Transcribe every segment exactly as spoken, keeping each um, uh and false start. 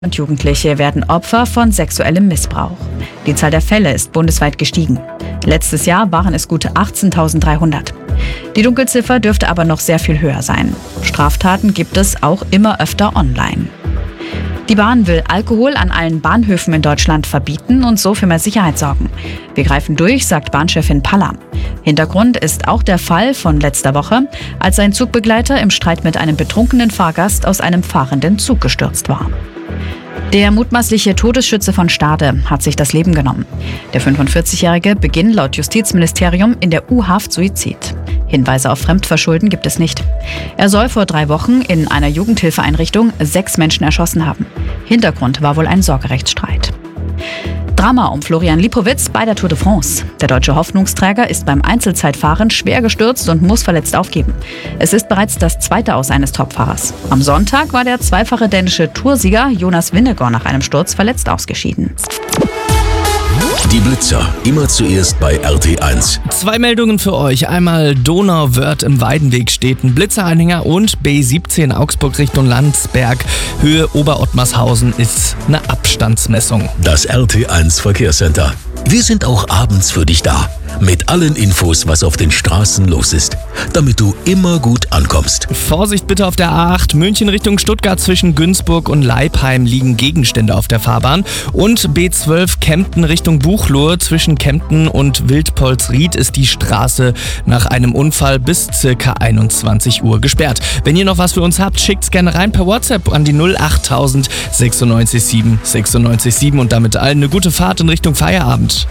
Und Jugendliche werden Opfer von sexuellem Missbrauch. Die Zahl der Fälle ist bundesweit gestiegen. Letztes Jahr waren es gut achtzehntausenddreihundert. Die Dunkelziffer dürfte aber noch sehr viel höher sein. Straftaten gibt es auch immer öfter online. Die Bahn will Alkohol an allen Bahnhöfen in Deutschland verbieten und so für mehr Sicherheit sorgen. Wir greifen durch, sagt Bahnchefin Palla. Hintergrund ist auch der Fall von letzter Woche, als ein Zugbegleiter im Streit mit einem betrunkenen Fahrgast aus einem fahrenden Zug gestürzt war. Der mutmaßliche Todesschütze von Stade hat sich das Leben genommen. Der fünfundvierzigjährige beginnt laut Justizministerium in der U-Haft Suizid. Hinweise auf Fremdverschulden gibt es nicht. Er soll vor drei Wochen in einer Jugendhilfeeinrichtung sechs Menschen erschossen haben. Hintergrund war wohl ein Sorgerechtsstreit. Drama um Florian Lipowitz bei der Tour de France. Der deutsche Hoffnungsträger ist beim Einzelzeitfahren schwer gestürzt und muss verletzt aufgeben. Es ist bereits das zweite Aus eines Topfahrers. Am Sonntag war der zweifache dänische Toursieger Jonas Vingegaard nach einem Sturz verletzt ausgeschieden. Die Blitzer, immer zuerst bei R T eins. Zwei Meldungen für euch. Einmal Donauwörth im Weidenweg steht ein Blitzeranhänger und B siebzehn Augsburg Richtung Landsberg. Höhe Oberottmarshausen ist eine Abstandsmessung. Das R T eins Verkehrscenter. Wir sind auch abends für dich da. Mit allen Infos, was auf den Straßen los ist. Damit du immer gut ankommst. Vorsicht bitte auf der A acht. München Richtung Stuttgart zwischen Günzburg und Leipheim liegen Gegenstände auf der Fahrbahn. Und B zwölf Kempten Richtung Buchloe. Zwischen Kempten und Wildpolsried ist die Straße nach einem Unfall bis circa einundzwanzig Uhr gesperrt. Wenn ihr noch was für uns habt, schickt's gerne rein per WhatsApp an die null achttausend sechsundneunzig sieben sechsundneunzig sieben und damit allen eine gute Fahrt in Richtung Feierabend.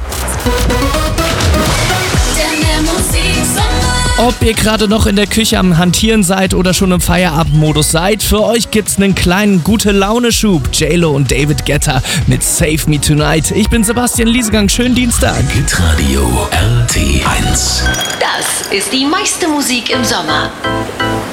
Ob ihr gerade noch in der Küche am Hantieren seid oder schon im Feierabendmodus seid, für euch gibt's einen kleinen Gute-Laune-Schub. J-Lo und David Guetta mit Save Me Tonight. Ich bin Sebastian Liesegang, schönen Dienstag. Hitradio R T eins. Das ist die meiste Musik im Sommer.